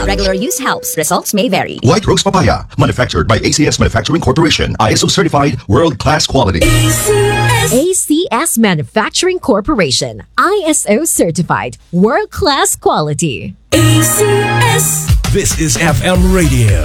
Regular use helps. Results may vary. White Rose Papaya, manufactured by ACS Manufacturing Corporation. ISO certified, world-class quality. ACS Manufacturing Corporation. ISO certified, world-class quality. ACS. This is FM radio.